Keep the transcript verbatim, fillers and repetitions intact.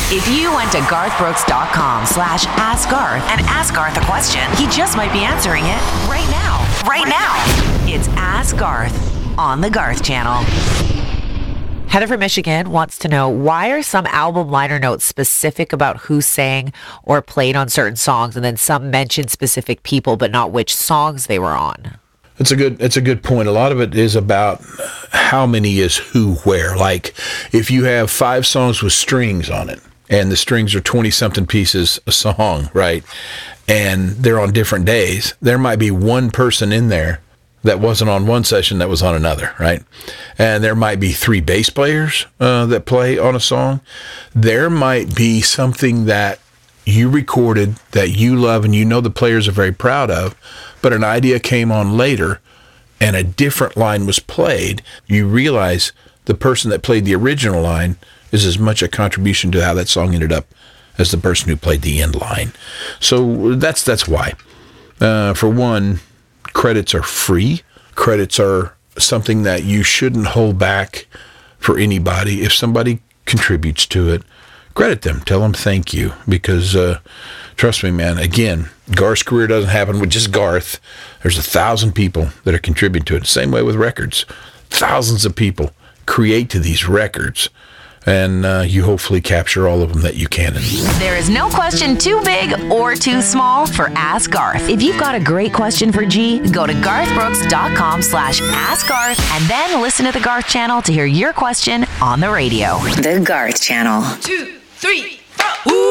If you went to garthbrooks.com slash ask Garth and ask Garth a question, he just might be answering it right now. Right now. It's Ask Garth on the Garth Channel. Heather from Michigan wants to know, why are some album liner notes specific about who sang or played on certain songs, and then some mention specific people but not which songs they were on? It's a good it's a good point. A lot of it is about how many is who where. Like if you have five songs with strings on it, and the strings are twenty-something pieces a song, right? And they're on different days, there might be one person in there that wasn't on one session that was on another, right? And there might be three bass players uh, that play on a song. There might be something that you recorded that you love and you know the players are very proud of, but an idea came on later and a different line was played. You realize the person that played the original line is as much a contribution to how that song ended up as the person who played the end line. So that's that's why. Uh, for one, credits are free. Credits are something that you shouldn't hold back for anybody. If somebody contributes to it, credit them. Tell them thank you. Because, uh, trust me, man, again, Garth's career doesn't happen with just Garth. There's a thousand people that are contributing to it. Same way with records. Thousands of people create to these records. And uh, you hopefully capture all of them that you can. There is no question too big or too small for Ask Garth. If you've got a great question for G, go to garthbrooks.com slash ask Garth and then listen to the Garth Channel to hear your question on the radio. The Garth Channel. Two, three, four. Ooh.